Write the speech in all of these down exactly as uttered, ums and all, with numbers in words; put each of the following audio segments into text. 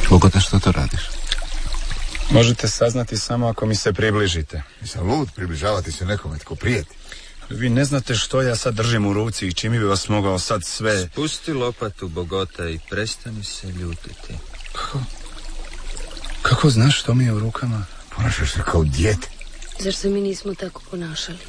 Bogota, što to radiš? Možete saznati samo ako mi se približite. Nisam lud približavati se nekome tko prijeti. Vi ne znate što ja sad držim u ruci i čimi bi vas mogao sad sve... Spusti lopatu, Bogota, i prestani se ljutiti. Kako? Kako znaš što mi je u rukama? Ponašaš se kao dijete. Zar se mi nismo tako ponašali?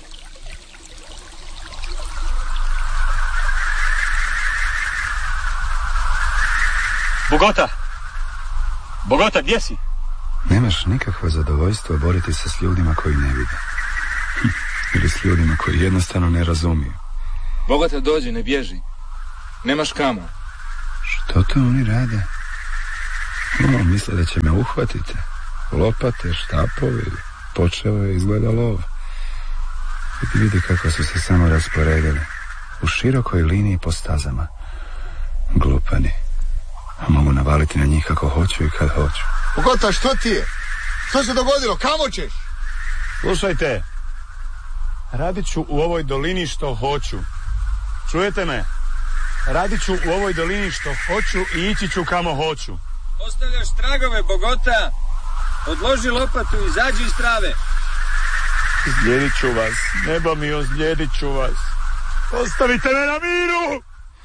Bogota! Bogota, gdje si? Nemaš nikakvo zadovoljstvo boriti se s ljudima koji ne vide. Ili s ljudima koji jednostavno ne razumiju. Bogota, dođi, ne bježi. Nemaš kamo. Što to oni rade? O, misle da će me uhvatiti. Lopate, štapovi, počeo je izgleda lov. Vidi, vidi kako su se samo rasporedili. U širokoj liniji po stazama. Glupani. A mogu navaliti na njih kako hoću i kad hoću. Bogota, što ti je? Što se dogodilo? Kamo ćeš? Slušajte. Radit ću u ovoj dolini što hoću. Čujete me? Radit ću u ovoj dolini što hoću i ići ću kamo hoću. Ostavljaš tragove, Bogota. Odloži lopatu i izađi iz trave. Ozlijedit ću vas. Nebo mi, ozlijedit ću vas. Ostavite me na miru!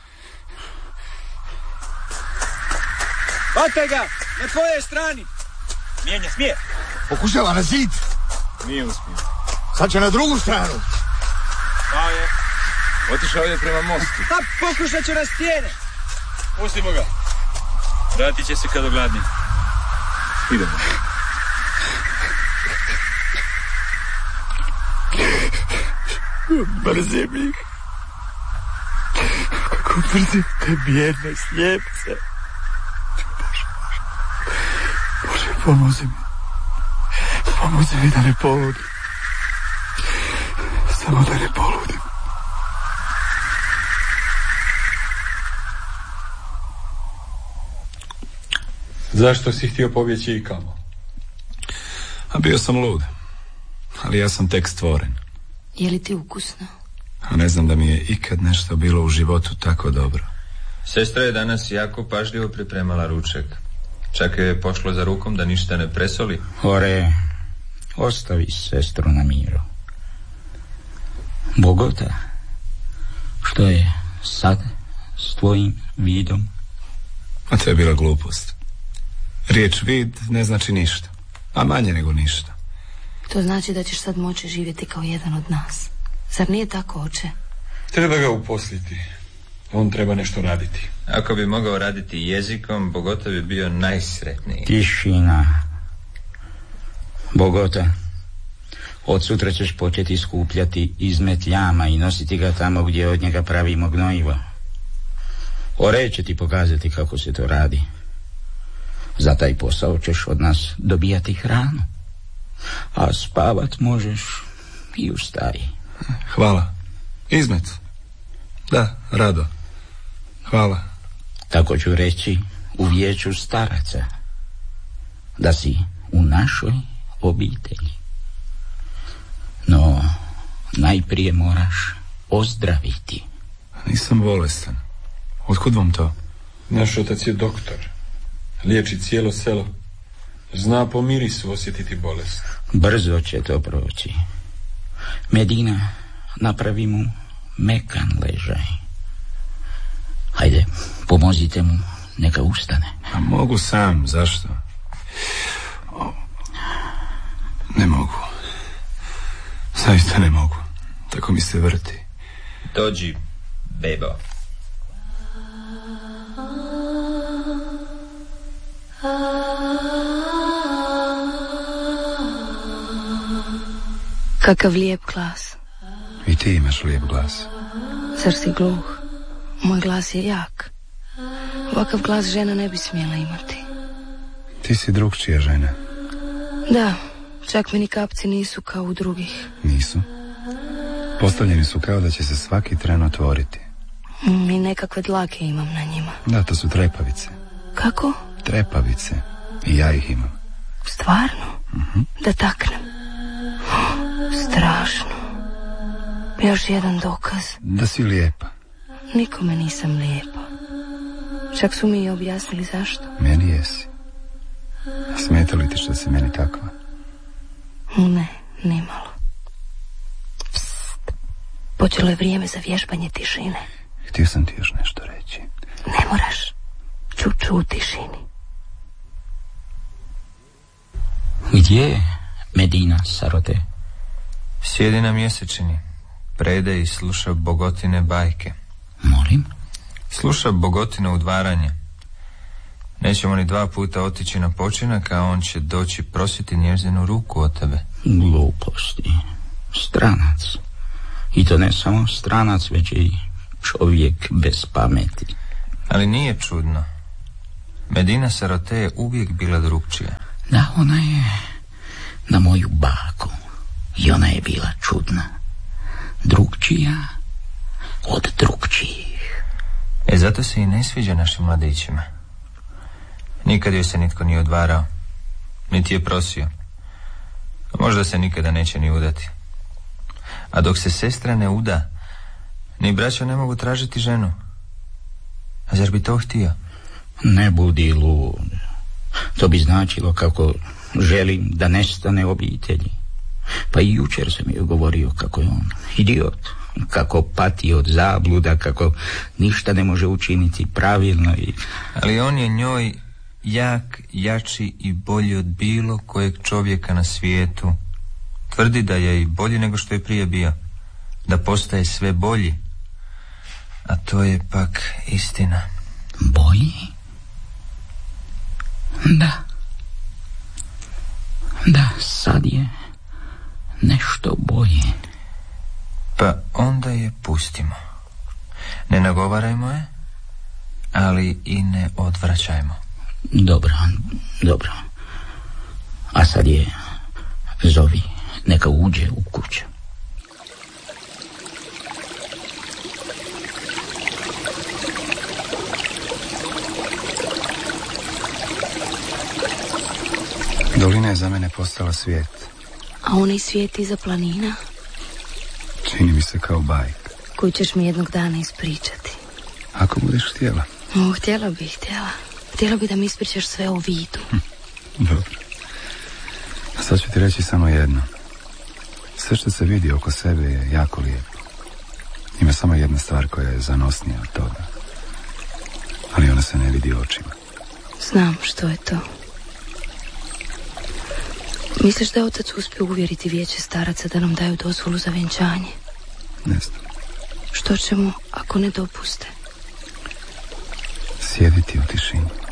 Hvataj ga! Na tvojoj strani! Mijenja, smije! Pokušava na zid. Nije uspio. Sad će na drugu stranu. Pa je. Otišao je prema mostu. Pa pokušat ću na stijene. Pustimo ga. Vratit će se kad ogladni. Idemo. Mrzim ih. Kako mrzim te bijedne slijepce. Bože, Bože, pomozi mi. Pomozi mi da ne poludim. Samo da ne poludim. Zašto si htio pobjeći i kamo? A bio sam lud. Ali ja sam tek stvoren. Je li ti ukusno? A ne znam da mi je ikad nešto bilo u životu tako dobro. Sestra je danas jako pažljivo pripremala ručak. Čak je pošlo za rukom da ništa ne presoli. Ore, ostavi sestru na miru. Bogota, što je sad s tvojim vidom? A to je bila glupost. Riječ vid ne znači ništa, a manje nego ništa. To znači da ćeš sad moći živjeti kao jedan od nas. Zar nije tako, oče? Treba ga uposliti. On treba nešto raditi. Ako bi mogao raditi jezikom, Bogota bi bio najsretniji. Tišina. Bogota, od sutra ćeš početi skupljati izmet jama i nositi ga tamo gdje od njega pravimo gnojivo. Ore će ti pokazati kako se to radi. Za taj posao ćeš od nas dobijati hranu. A spavat možeš i u staji. Hvala. Izmet. Da, rado. Hvala. Tako ću reći u vijeću staraca. Da si u našoj obitelji. No, najprije moraš ozdraviti. Nisam bolestan. Otkud vam to? Naš otac je doktor. Liječi cijelo selo. Zna po mirisu osjetiti bolest. Brzo će to proći. Medina, napravi mu mekan ležaj. Hajde, pomozite mu, neka ustane. A mogu sam, zašto? O, ne mogu. Zaista ne mogu. Tako mi se vrti. Dođi, bebo. Kakav lijep glas. I ti imaš lijep glas. Zar si gluh? Moj glas je jak. Ovakav glas žena ne bi smjela imati. Ti si drugčija žena. Da, čak mi ni kapci nisu kao u drugih. Nisu? Postavljeni su kao da će se svaki tren otvoriti. Mm, I nekakve dlake imam na njima. Da, to su trepavice. Kako? Trepavice. I ja ih imam. Stvarno? Uh-huh. Da taknem. Strašno. Još jedan dokaz. Da si lijepa. Nikome nisam lijepa. Čak su mi i objasnili zašto. Meni jesi. Smeta li ti što si meni takva? Ne, nimalo. Psst. Počelo je vrijeme za vježbanje tišine. Htio sam ti još nešto reći. Ne moraš. Čuču u tišini. Gdje je Medina Sarote? Sjedi na mjesečini. Prede i sluša Bogotine bajke. Molim? Sluša Bogotino udvaranje. Nećemo ni dva puta otići na počinak, a on će doći prositi njezinu ruku od tebe. Gluposti. Stranac. I to ne samo stranac, već i čovjek bez pameti. Ali nije čudno. Medina Sarote je uvijek bila drugčija. Da, ona je na moju baku. I ona je bila čudna. Drugčija od drugčijih. E, zato se i ne sviđa našim mladićima. Nikad joj se nitko nije odvarao, niti je prosio. Možda se nikada neće ni udati. A dok se sestra ne uda, ni braća ne mogu tražiti ženu. A zar bi to htio? Ne budi lud. To bi značilo kako želim da nestane obitelji. Pa i jučer sam joj govorio kako je on idiot, kako pati od zabluda, kako ništa ne može učiniti pravilno i... Ali on je njoj jak, jači i bolji od bilo kojeg čovjeka na svijetu. Tvrdi da je i bolji nego što je prije bio, da postaje sve bolji. A to je pak istina. Bolji? Da. Da, sad je nešto bolje. Pa onda je pustimo. Ne nagovarajmo je, ali i ne odvraćajmo. Dobro, dobro. A sad je zovi, neka uđe u kuću. Dolina je za mene postala svijet. A onaj svijet iza planina? Čini mi se kao bajka. Koju ćeš mi jednog dana ispričati. Ako budeš htjela. O, htjela bih, htjela. Htjela bih da mi ispričaš sve o vidu. Hm, dobro. A sad ću ti reći samo jedno. Sve što se vidi oko sebe je jako lijepo. Ima samo jedna stvar koja je zanosnija od toga. Ali ona se ne vidi očima. Znam što je to. Misliš da je otac uspio uvjeriti vijeće staraca da nam daju dozvolu za vjenčanje? Ne znam. Što ćemo ako ne dopuste? Sjediti u tišini.